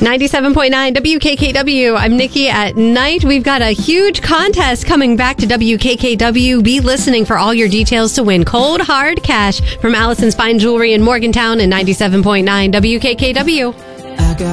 97.9 WKKW. I'm Nikki at night. We've got a huge contest coming back to WKKW. Be listening for all your details to win cold, hard cash from Allison's Fine Jewelry in Morgantown and 97.9 WKKW.